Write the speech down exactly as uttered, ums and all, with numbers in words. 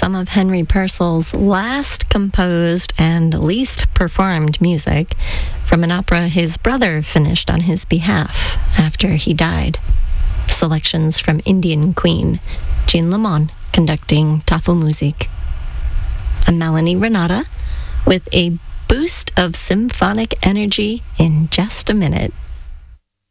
some of Henry Purcell's last composed and least performed music from an opera his brother finished on his behalf after he died. Selections from Indian Queen, Jean Lamont conducting Tafelmusik. I'm Melanie Renata with a boost of symphonic energy in just a minute.